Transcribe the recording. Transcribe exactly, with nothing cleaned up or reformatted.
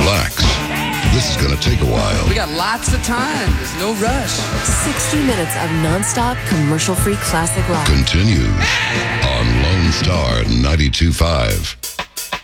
relax. This is going to take a while. We got lots of time. There's no rush. sixty minutes of nonstop, commercial-free classic rock. Continues on Lone Star ninety-two point five.